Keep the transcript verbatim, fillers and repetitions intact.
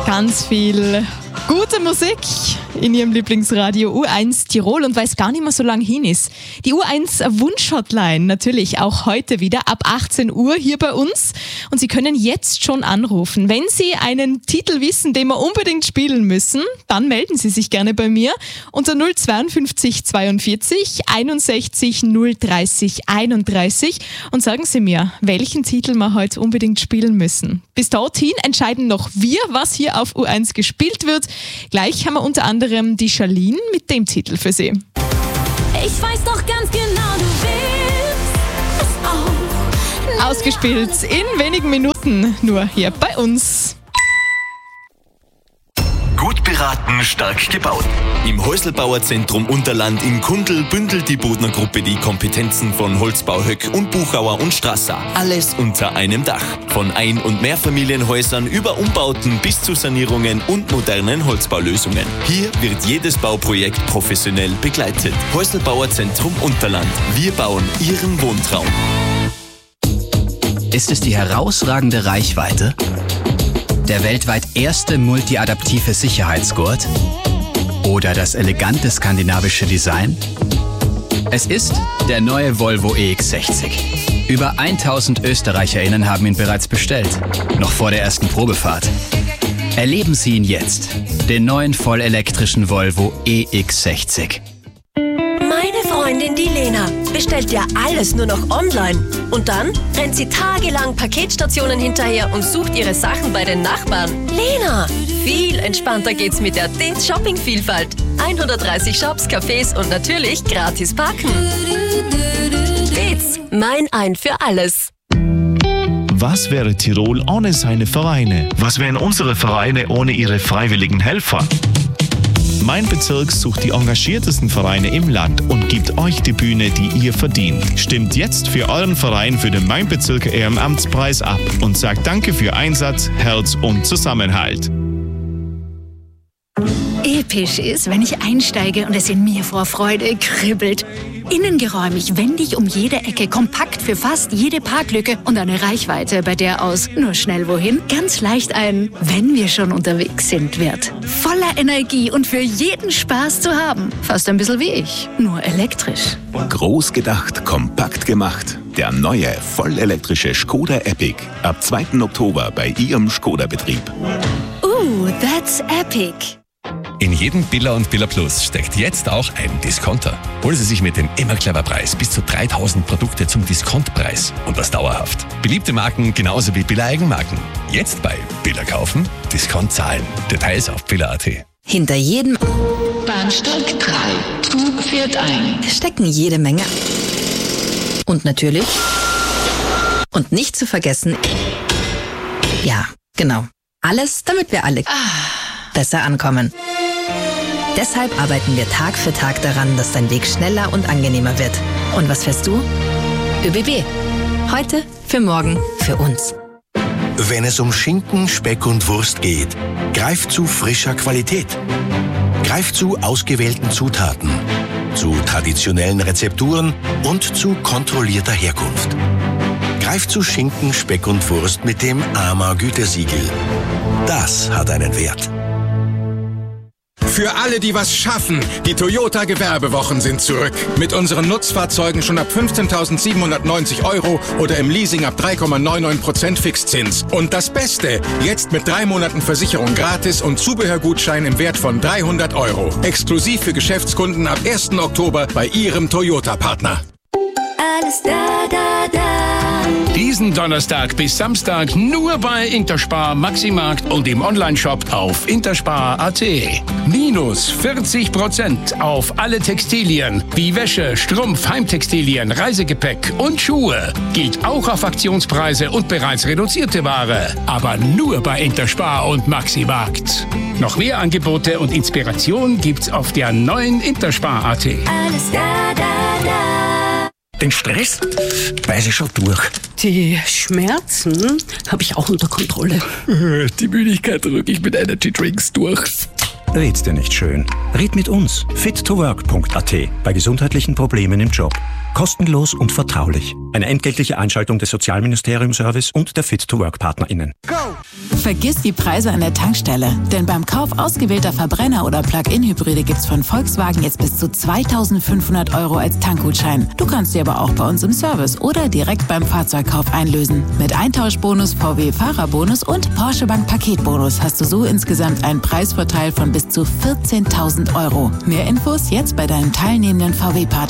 Ganz viel gute Musik in ihrem Lieblingsradio U eins Tirol, und weil es gar nicht mehr so lang hin ist. Die U eins Wunsch-Hotline natürlich auch heute wieder ab achtzehn Uhr hier bei uns, und Sie können jetzt schon anrufen. Wenn Sie einen Titel wissen, den wir unbedingt spielen müssen, dann melden Sie sich gerne bei mir unter null zweiundfünfzig zweiundvierzig einundsechzig null dreißig einunddreißig und sagen Sie mir, welchen Titel wir heute unbedingt spielen müssen. Bis dorthin entscheiden noch wir, was hier auf U eins gespielt wird. Gleich haben wir unter anderem die Charlene mit dem Titel für Sie. Ich weiß doch ganz genau, du willst es auch. Ausgespielt in wenigen Minuten, nur hier bei uns. Gut beraten, stark gebaut. Im Häuselbauerzentrum Unterland in Kundl bündelt die Bodner Gruppe die Kompetenzen von Holzbau Höck und Buchauer und Strasser. Alles unter einem Dach. Von Ein- und Mehrfamilienhäusern über Umbauten bis zu Sanierungen und modernen Holzbaulösungen. Hier wird jedes Bauprojekt professionell begleitet. Häuselbauerzentrum Unterland. Wir bauen Ihren Wohntraum. Ist es die herausragende Reichweite? Der weltweit erste multiadaptive Sicherheitsgurt? Oder das elegante skandinavische Design? Es ist der neue Volvo E X sechzig. Über tausend ÖsterreicherInnen haben ihn bereits bestellt, noch vor der ersten Probefahrt. Erleben Sie ihn jetzt, den neuen vollelektrischen Volvo E X sechzig. Meine Freundin, die Lena, bestellt ja alles nur noch online. Und dann rennt sie tagelang Paketstationen hinterher und sucht ihre Sachen bei den Nachbarn. Lena, viel entspannter geht's mit der D E T S Shopping-Vielfalt. hundertdreißig Shops, Cafés und natürlich gratis parken. D E T S, mein Ein für alles. Was wäre Tirol ohne seine Vereine? Was wären unsere Vereine ohne ihre freiwilligen Helfer? Mein Bezirk sucht die engagiertesten Vereine im Land und gibt euch die Bühne, die ihr verdient. Stimmt jetzt für euren Verein für den Mein Bezirk Ehrenamtspreis ab und sagt Danke für Einsatz, Herz und Zusammenhalt. Episch ist, wenn ich einsteige und es in mir vor Freude kribbelt. Innengeräumig, wendig um jede Ecke, kompakt für fast jede Parklücke und eine Reichweite, bei der aus nur schnell wohin ganz leicht ein "Wenn wir schon unterwegs sind" wird. Voller Energie und für jeden Spaß zu haben. Fast ein bisschen wie ich, nur elektrisch. Groß gedacht, kompakt gemacht. Der neue, vollelektrische Skoda Epic. Ab zweiten Oktober bei Ihrem Skoda-Betrieb. Uh, that's epic. In jedem Billa und Billa Plus steckt jetzt auch ein Discounter. Holen Sie sich mit dem immer clever Preis bis zu dreitausend Produkte zum Diskontpreis, und das dauerhaft. Beliebte Marken genauso wie Billa Eigenmarken. Jetzt bei Billa kaufen, Discount zahlen. Details auf billa punkt at. Hinter jedem Bahnsteig drei, Zug fährt ein, stecken jede Menge. Und natürlich, und nicht zu vergessen, ja, genau, alles, damit wir alle besser ankommen. Deshalb arbeiten wir Tag für Tag daran, dass dein Weg schneller und angenehmer wird. Und was fährst du? ÖBB. Heute, für morgen, für uns. Wenn es um Schinken, Speck und Wurst geht, greift zu frischer Qualität. Greift zu ausgewählten Zutaten, zu traditionellen Rezepturen und zu kontrollierter Herkunft. Greift zu Schinken, Speck und Wurst mit dem A M A-Gütesiegel. Das hat einen Wert. Für alle, die was schaffen, die Toyota Gewerbewochen sind zurück. Mit unseren Nutzfahrzeugen schon ab fünfzehntausendsiebenhundertneunzig Euro oder im Leasing ab drei Komma neunundneunzig Prozent Fixzins. Und das Beste, jetzt mit drei Monaten Versicherung gratis und Zubehörgutschein im Wert von dreihundert Euro. Exklusiv für Geschäftskunden ab ersten Oktober bei Ihrem Toyota-Partner. Alles da, da, da. Diesen Donnerstag bis Samstag nur bei Interspar, Maximarkt und im Onlineshop auf interspar punkt at. Minus vierzig Prozent auf alle Textilien wie Wäsche, Strumpf, Heimtextilien, Reisegepäck und Schuhe. Gilt auch auf Aktionspreise und bereits reduzierte Ware. Aber nur bei Interspar und Maximarkt. Noch mehr Angebote und Inspiration gibt's auf der neuen interspar punkt at. Alles da, da, da. Den Stress weiß ich schon durch. Die Schmerzen habe ich auch unter Kontrolle. Die Müdigkeit drücke ich mit Energy Drinks durch. Red's dir nicht schön. Red mit uns. fit to work punkt at bei gesundheitlichen Problemen im Job. Kostenlos und vertraulich. Eine entgeltliche Einschaltung des Sozialministerium-Service und der Fit-to-Work-PartnerInnen. Vergiss die Preise an der Tankstelle, denn beim Kauf ausgewählter Verbrenner- oder Plug-in-Hybride gibt's von Volkswagen jetzt bis zu zweitausendfünfhundert Euro als Tankgutschein. Du kannst sie aber auch bei uns im Service oder direkt beim Fahrzeugkauf einlösen. Mit Eintauschbonus, V W-Fahrerbonus und Porsche Bank Paketbonus hast du so insgesamt einen Preisvorteil von bis zu vierzehntausend Euro. Mehr Infos jetzt bei deinem teilnehmenden V W-Partner.